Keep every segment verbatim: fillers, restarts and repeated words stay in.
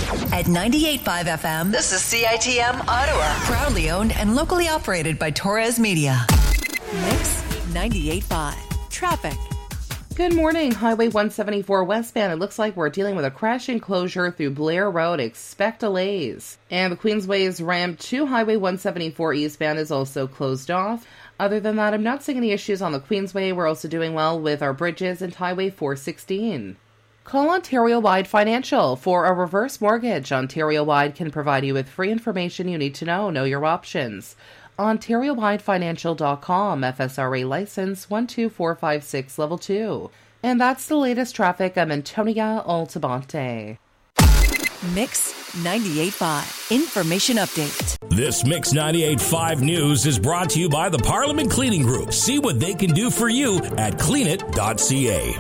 At ninety-eight point five F M, this is C I T M Ottawa. Proudly owned and locally operated by Torres Media. Mix ninety-eight point five. Traffic. Good morning. Highway one seventy-four westbound. It looks like we're dealing with a crash enclosure through Blair Road. Expect delays. And the Queensway's ramp to Highway one seventy-four eastbound is also closed off. Other than that, I'm not seeing any issues on the Queensway. We're also doing well with our bridges and Highway four sixteen. Call Ontario-Wide Financial for a reverse mortgage. Ontario-Wide can provide you with free information you need to know. Know your options. Ontario Wide Financial dot com, F S R A license one two four five six, level two. And that's the latest traffic. I'm Antonia Altabante. Mix ninety-eight point five. Information update. This Mix ninety-eight point five news is brought to you by the Parliament Cleaning Group. See what they can do for you at clean it dot c a.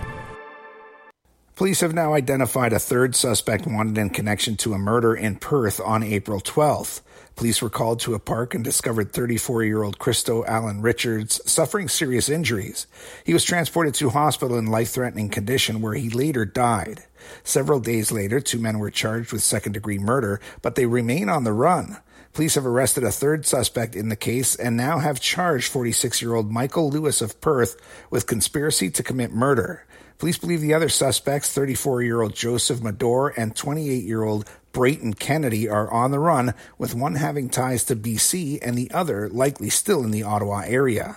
Police have now identified a third suspect wanted in connection to a murder in Perth on April twelfth. Police were called to a park and discovered thirty-four-year-old Christo Allen Richards suffering serious injuries. He was transported to hospital in life-threatening condition where he later died. Several days later, two men were charged with second-degree murder, but they remain on the run. Police have arrested a third suspect in the case and now have charged forty-six-year-old Michael Lewis of Perth with conspiracy to commit murder. Police believe the other suspects, thirty-four-year-old Joseph Madore and twenty-eight-year-old Brayton Kennedy, are on the run, with one having ties to B C and the other likely still in the Ottawa area.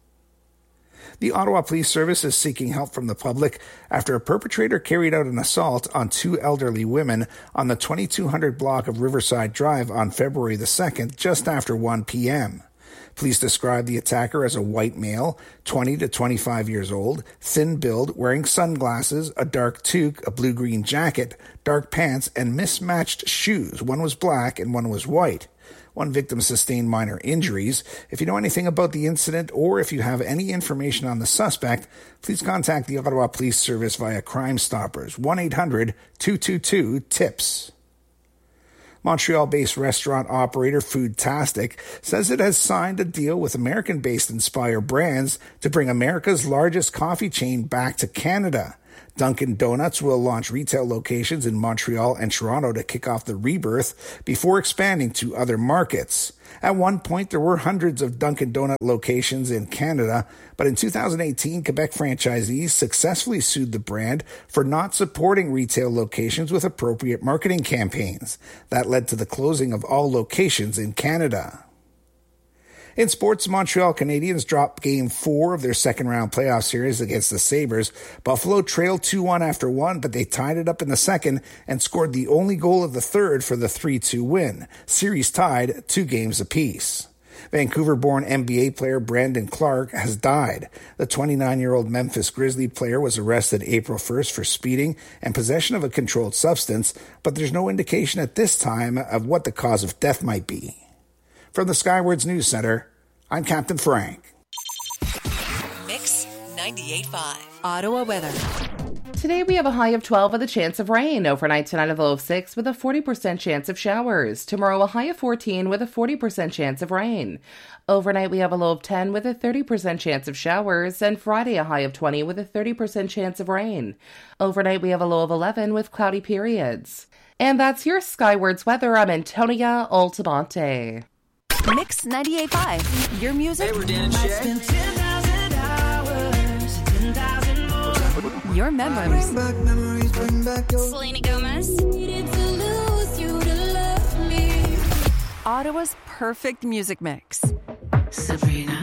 The Ottawa Police Service is seeking help from the public after a perpetrator carried out an assault on two elderly women on the twenty-two hundred block of Riverside Drive on February the second, just after one p.m. Police describe the attacker as a white male, twenty to twenty-five years old, thin build, wearing sunglasses, a dark toque, a blue-green jacket, dark pants, and mismatched shoes. One was black and one was white. One victim sustained minor injuries. If you know anything about the incident or if you have any information on the suspect, please contact the Ottawa Police Service via Crime Stoppers, one eight hundred two two two TIPS. Montreal-based restaurant operator Foodtastic says it has signed a deal with American-based Inspire Brands to bring America's largest coffee chain back to Canada. Dunkin' Donuts will launch retail locations in Montreal and Toronto to kick off the rebirth before expanding to other markets. At one point, there were hundreds of Dunkin' Donut locations in Canada, but in two thousand eighteen, Quebec franchisees successfully sued the brand for not supporting retail locations with appropriate marketing campaigns. That led to the closing of all locations in Canada. In sports, Montreal Canadiens dropped Game four of their second-round playoff series against the Sabres. Buffalo trailed two one after one, but they tied it up in the second and scored the only goal of the third for the three two win. Series tied two games apiece. Vancouver-born N B A player Brandon Clark has died. The twenty-nine-year-old Memphis Grizzly player was arrested April first for speeding and possession of a controlled substance, but there's no indication at this time of what the cause of death might be. From the Skywards News Center, I'm Captain Frank. Mix ninety-eight point five. Ottawa weather. Today we have a high of twelve with a chance of rain. Overnight tonight a low of six with a forty percent chance of showers. Tomorrow a high of fourteen with a forty percent chance of rain. Overnight we have a low of ten with a thirty percent chance of showers. And Friday a high of twenty with a thirty percent chance of rain. Overnight we have a low of eleven with cloudy periods. And that's your Skywards weather. I'm Antonia Altabante. Mix ninety-eight point five. Your music. Hey, we're Dan and Shay. Your memories. Bring back memories, bring back your... Selena Gomez. Needed to lose you to love me. Ottawa's perfect music mix. Sabrina.